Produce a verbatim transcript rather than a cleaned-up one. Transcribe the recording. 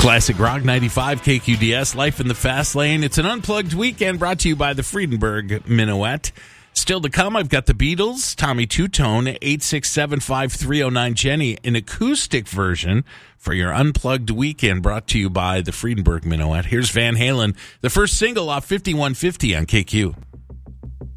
Classic Rock ninety-five K Q D S, Life in the Fast Lane. It's an unplugged weekend brought to you by the Friedenberg Minuet. Still to come, I've got the Beatles, Tommy Two-Tone, eight six seven, five three zero nine, Jenny, an acoustic version for your unplugged weekend brought to you by the Friedenberg Minuet. Here's Van Halen, the first single off fifty-one fifty on K Q.